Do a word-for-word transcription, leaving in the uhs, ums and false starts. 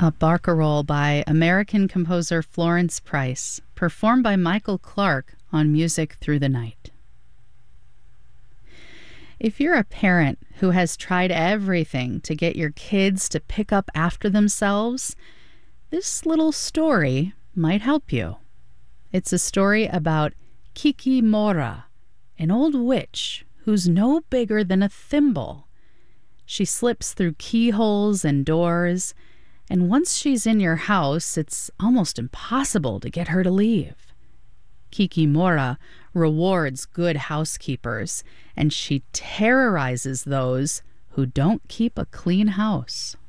A barcarolle by American composer Florence Price, performed by Michael Clark on Music Through the Night. If you're a parent who has tried everything to get your kids to pick up after themselves, this little story might help you. It's a story about Kiki Mora, an old witch who's no bigger than a thimble. She slips through keyholes and doors, and once she's in your house, it's almost impossible to get her to leave. Kiki Mora rewards good housekeepers, and she terrorizes those who don't keep a clean house.